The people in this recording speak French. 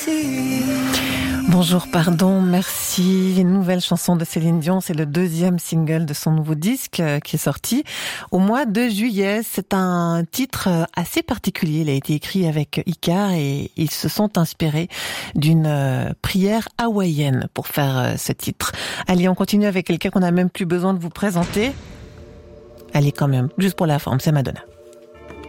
Bonjour, pardon, merci. Une nouvelle chanson de Céline Dion, c'est le deuxième single de son nouveau disque qui est sorti au mois de juillet. C'est un titre assez particulier. Il a été écrit avec Icar et ils se sont inspirés d'une prière hawaïenne pour faire ce titre. Allez, on continue avec quelqu'un qu'on n'a même plus besoin de vous présenter. Allez quand même, juste pour la forme, c'est Madonna.